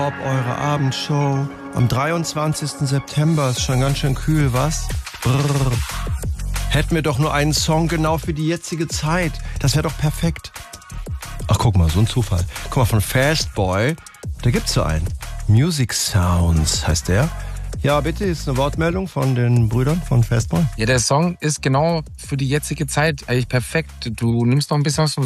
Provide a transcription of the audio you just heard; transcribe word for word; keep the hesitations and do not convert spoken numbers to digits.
Eure Abendshow am dreiundzwanzigsten September ist schon ganz schön kühl, was? Brrr. Hätten wir doch nur einen Song genau für die jetzige Zeit. Das wäre doch perfekt. Ach, guck mal, so ein Zufall. Guck mal, von Fastboy, da gibt's so einen. Music Sounds heißt der. Ja, bitte, ist eine Wortmeldung von den Brüdern von Fastboy. Ja, der Song ist genau für die jetzige Zeit eigentlich perfekt. Du nimmst noch ein bisschen was vom